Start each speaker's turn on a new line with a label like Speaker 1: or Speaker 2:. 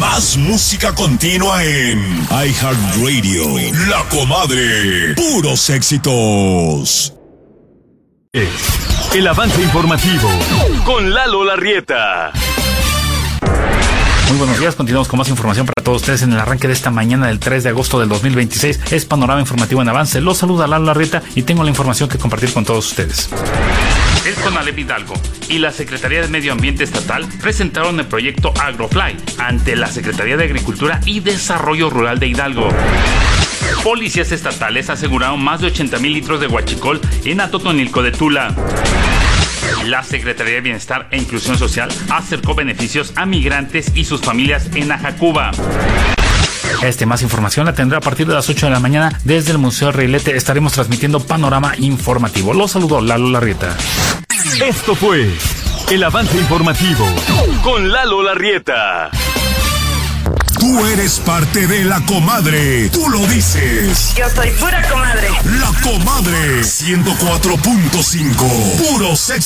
Speaker 1: Más música continua en iHeartRadio. La Comadre. Puros éxitos.
Speaker 2: El avance informativo con Lalo Larrieta.
Speaker 3: Muy buenos días, continuamos con más información para todos ustedes en el arranque de esta mañana del 3 de agosto del 2026. Es Panorama Informativo en Avance. Los saluda Lalo Larrieta y tengo la información que compartir con todos ustedes. El CONALEP Hidalgo y la Secretaría de Medio Ambiente Estatal presentaron el proyecto AgroFly ante la Secretaría de Agricultura y Desarrollo Rural de Hidalgo. Policías estatales aseguraron más de 80,000 litros de huachicol en Atotonilco de Tula. La Secretaría de Bienestar e Inclusión Social acercó beneficios a migrantes y sus familias en Ajacuba. Más información la tendrá a partir de las 8 de la mañana desde el Museo Reilete. Estaremos transmitiendo Panorama Informativo. Los saludó Lalo Larrieta.
Speaker 2: Esto fue el avance informativo con Lalo Larrieta.
Speaker 1: Tú eres parte de La Comadre. Tú lo dices.
Speaker 4: Yo soy pura comadre.
Speaker 1: La Comadre 104.5. Puros éxitos.